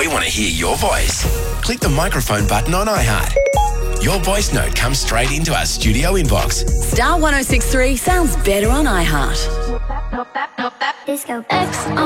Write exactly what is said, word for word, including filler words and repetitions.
We want to hear your voice. Click the microphone button on iHeart. Your voice note comes straight into our studio inbox. Star one oh six three sounds better on iHeart. Disco X.